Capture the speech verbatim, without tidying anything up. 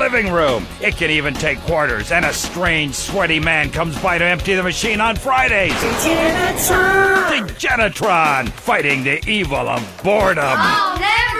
living room. It can even take quarters, and a strange, sweaty man comes by to empty the machine on Fridays. Degenatron! Degenatron, fighting the evil of boredom. Oh, no!